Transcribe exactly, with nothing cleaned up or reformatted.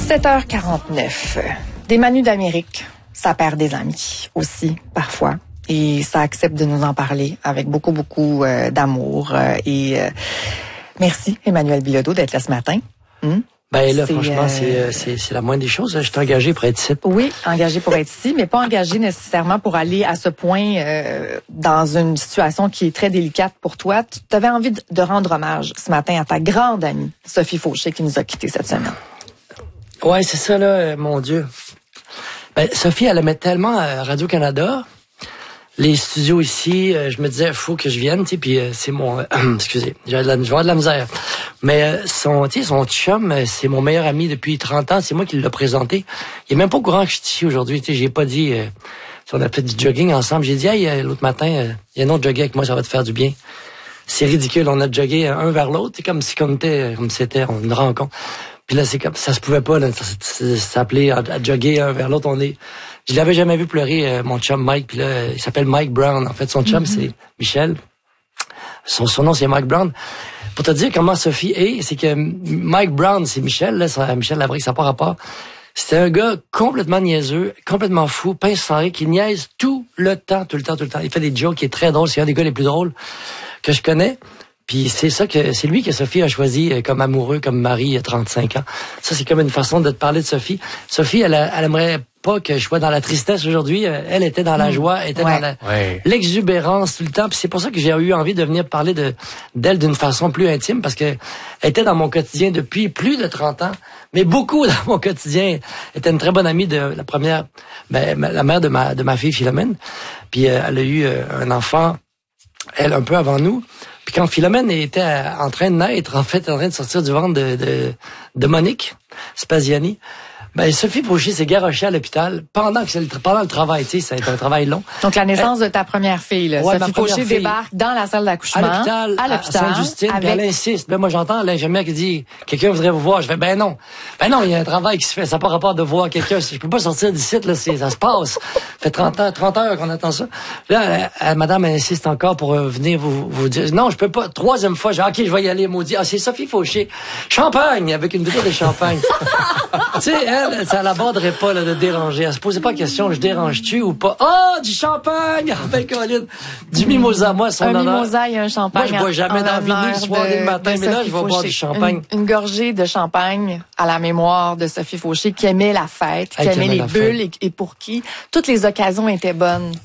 sept heures quarante-neuf. Des Manus d'Amérique, ça perd des amis aussi, parfois. Et ça accepte de nous en parler avec beaucoup, beaucoup euh, d'amour. Euh, et euh, merci, Emmanuel Bilodeau, d'être là ce matin. Hum? Ben là, c'est, franchement, euh... c'est, c'est, c'est la moindre des choses. Je suis engagé pour être ici. Oui, engagé pour être ici, mais pas engagé nécessairement pour aller à ce point euh, dans une situation qui est très délicate pour toi. Tu avais envie de, de rendre hommage ce matin à ta grande amie, Sophie Fauché, qui nous a quittés cette semaine. Ouais, c'est ça, là, euh, mon Dieu. Ben, Sophie, elle aimait tellement à Radio-Canada, les studios ici, euh, je me disais, faut que je vienne, tu sais, puis euh, c'est mon... Euh, excusez, j'ai de la, j'ai de la misère. Mais euh, son, tu sais, son chum, euh, c'est mon meilleur ami depuis trente ans, c'est moi qui l'ai présenté. Il est même pas au courant que je suis ici aujourd'hui, tu sais, j'ai pas dit... Euh, si on a fait du jogging ensemble, j'ai dit, hey, euh, l'autre matin, il euh, y a un autre jogger avec moi, ça va te faire du bien. C'est ridicule, on a jogué un vers l'autre, c'est comme si on était, comme si c'était une rencontre. Puis là, c'est comme, ça se pouvait pas, là, ça, ça s'appelait à, à jogger un vers l'autre, on est... Je l'avais jamais vu pleurer, euh, mon chum Mike, puis là, il s'appelle Mike Brown. En fait, son chum, mm-hmm. c'est Michel. Son, son nom, c'est Mike Brown. Pour te dire comment Sophie est, c'est que Mike Brown, c'est Michel, là, ça, Michel Labrique, ça n'a pas rapport. C'était un gars complètement niaiseux, complètement fou, pince sans qui niaise tout le temps, tout le temps, tout le temps. Il fait des jokes qui est très drôle, c'est un des gars les plus drôles que je connais. Puis c'est ça que c'est lui que Sophie a choisi comme amoureux, comme mari il y a trente-cinq ans. Ça, c'est comme une façon de te parler de Sophie. Sophie, elle, elle aimerait pas que je sois dans la tristesse aujourd'hui. Elle était dans la joie, elle était ouais. dans la, ouais. l'exubérance tout le temps. Puis c'est pour ça que j'ai eu envie de venir parler de d'elle d'une façon plus intime, parce que elle était dans mon quotidien depuis plus de trente ans, mais beaucoup dans mon quotidien. Elle était une très bonne amie de la première, ben, la mère de ma de ma fille Philomène. Puis euh, elle a eu euh, un enfant, elle un peu avant nous. Puis quand Philomène était en train de naître, en fait, en train de sortir du ventre de, de, de Monique Spaziani, ben Sophie Fauché s'est garochée à l'hôpital pendant que c'est le, pendant le travail, tu sais, ça a été un travail long. Donc la naissance elle, de ta première fille, là. Ouais, Sophie Fauché débarque dans la salle d'accouchement, à l'hôpital, à, l'hôpital, à Sainte-Justine, avec... puis elle insiste. Ben moi j'entends l'infirmière qui dit quelqu'un voudrait vous voir. Je fais ben non, ben non, il y a un travail qui se fait, ça n'a pas rapport de voir quelqu'un. Je peux pas sortir d'ici là, c'est, ça se passe. Ça fait trente heures, trente heures qu'on attend ça. Là, elle, elle, madame elle insiste encore pour euh, venir vous vous dire non, je peux pas. Troisième fois, j'ai ok, je vais y aller, maudit. Ah c'est Sophie Fauché, champagne avec une bouteille de champagne. Tu sais, elle, ça l'aborderait pas là, de déranger. Elle se posait pas la question, je dérange-tu ou pas? Oh, du champagne! Ben, Colline, du mimosa, moi, son un honneur. Un mimosa et un champagne. Moi, je bois jamais dans le le soir ni le matin, mais là, je vais boire du champagne. Une, une gorgée de champagne à la mémoire de Sophie Fauché, qui aimait la fête, qui, qui aimait, aimait les bulles et, et pour qui toutes les occasions étaient bonnes.